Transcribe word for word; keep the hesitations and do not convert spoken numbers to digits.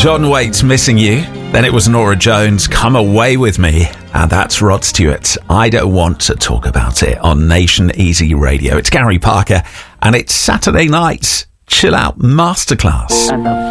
John Waite's Missing You. Then it was Norah Jones, Come Away With Me. And that's Rod Stewart, I Don't Want to Talk About It on Nation Easy Radio. It's Gary Parker and it's Saturday night's Chill Out Masterclass.